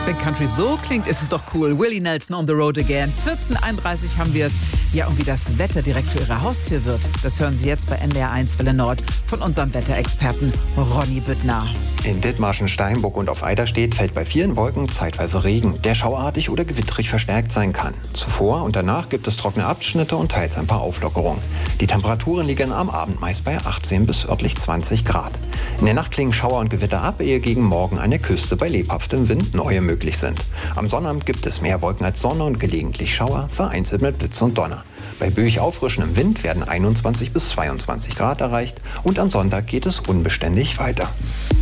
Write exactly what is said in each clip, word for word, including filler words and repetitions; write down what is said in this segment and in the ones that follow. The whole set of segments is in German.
Wenn Country so klingt, ist es doch cool. Willie Nelson on the road again. vierzehn Uhr einunddreißig haben wir es. Ja, und wie das Wetter direkt für Ihre Haustür wird, das hören Sie jetzt bei N D R eins Welle Nord von unserem Wetterexperten Ronny Büttner. In Dithmarschen, Steinburg und auf Eiderstedt fällt bei vielen Wolken zeitweise Regen, der schauartig oder gewitterig verstärkt sein kann. Zuvor und danach gibt es trockene Abschnitte und teils ein paar Auflockerungen. Die Temperaturen liegen am Abend meist bei achtzehn bis örtlich zwanzig Grad. In der Nacht klingen Schauer und Gewitter ab, ehe gegen Morgen an der Küste bei lebhaftem Wind neue möglich sind. Am Sonnabend gibt es mehr Wolken als Sonne und gelegentlich Schauer, vereinzelt mit Blitz und Donner. Bei böig auffrischendem Wind werden einundzwanzig bis zweiundzwanzig Grad erreicht und am Sonntag geht es unbeständig weiter.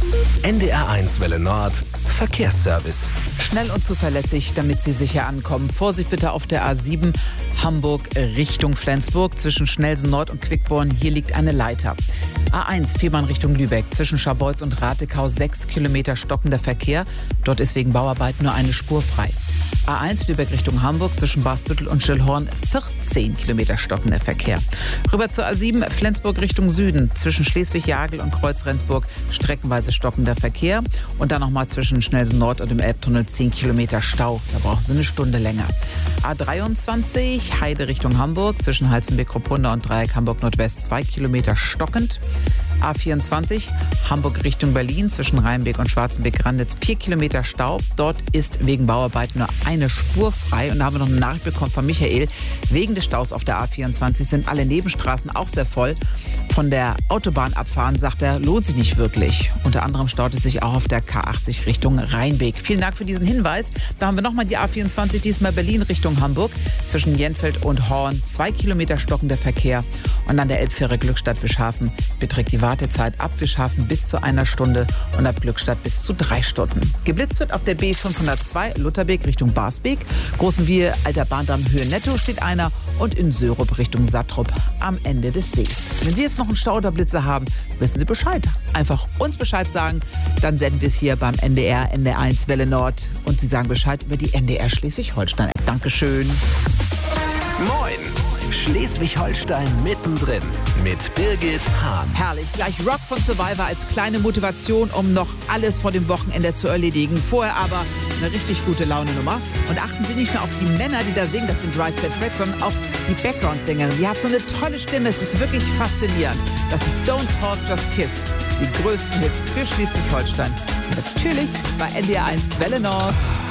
N D R eins Welle Nord Verkehrsservice. Schnell und zuverlässig, damit Sie sicher ankommen. Vorsicht bitte auf der A sieben Hamburg Richtung Flensburg zwischen Schnelsen Nord und Quickborn. Hier liegt eine Leiter. A eins Fehmarn Richtung Lübeck zwischen Scharbeutz und Ratekau sechs Kilometer stockender Verkehr. Dort ist wegen Bauarbeit nur eine Spur frei. A eins Lübeck Richtung Hamburg zwischen Basbüttel und Schillhorn vierzehn Kilometer stockender Verkehr. Rüber zur A sieben Flensburg Richtung Süden zwischen Schleswig-Jagel und Kreuz-Rendsburg streckenweise stockender Verkehr. Und dann nochmal zwischen Schnelsen Nord und dem Elbtunnel zehn Kilometer Stau. Da brauchen Sie eine Stunde länger. A dreiundzwanzig Heide Richtung Hamburg zwischen Halzenbeck-Kruppunda und Dreieck Hamburg Nordwest zwei Kilometer stockend. A vierundzwanzig Hamburg Richtung Berlin zwischen Rheinbeck und Schwarzenbeck-Granditz vier Kilometer Stau. Dort ist wegen Bauarbeit nur eine Spur frei. Und da haben wir noch eine Nachricht bekommen von Michael. Wegen des Staus auf der A vierundzwanzig sind alle Nebenstraßen auch sehr voll. Von der Autobahn abfahren, sagt er, lohnt sich nicht wirklich. Unter anderem staut es sich auch auf der K achtzig Richtung Rheinbeck. Vielen Dank für diesen Hinweis. Da haben wir nochmal die A vierundzwanzig, diesmal Berlin Richtung Hamburg. Zwischen Jenfeld und Horn zwei Kilometer stockender Verkehr. Und an der Elbfähre Glückstadt-Wischhafen beträgt die Wartezeit ab Wischhafen bis zu einer Stunde und ab Glückstadt bis zu drei Stunden. Geblitzt wird auf der B fünfhundertzwei Lutherbeek Richtung Barsbeek. Großenwiehe, Alter Bahndamm Höhe Netto steht einer und in Sörup Richtung Sattrup am Ende des Sees. Wenn Sie jetzt noch einen Stau oder Blitze haben, wissen Sie Bescheid. Einfach uns Bescheid sagen, dann senden wir es hier beim N D R, N D R eins Welle Nord und Sie sagen Bescheid über die N D R Schleswig-Holstein. Dankeschön. Moin! Schleswig-Holstein mittendrin mit Birgit Hahn. Herrlich, gleich Rock von Survivor als kleine Motivation, um noch alles vor dem Wochenende zu erledigen. Vorher aber eine richtig gute Laune-Nummer. Und achten Sie nicht nur auf die Männer, die da singen, das sind Drive That Fred, sondern auch die Background-Sängerin. Die hat so eine tolle Stimme, es ist wirklich faszinierend. Das ist Don't Talk, Just Kiss. Die größten Hits für Schleswig-Holstein. Natürlich bei N D R eins Welle Nord.